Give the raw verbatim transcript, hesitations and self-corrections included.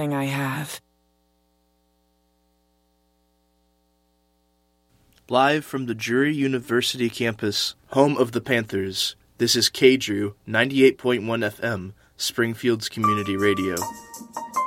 everything I have. Live from the Drury University campus, home of the Panthers, this is K D R U ninety-eight point one F M, Springfield's community radio.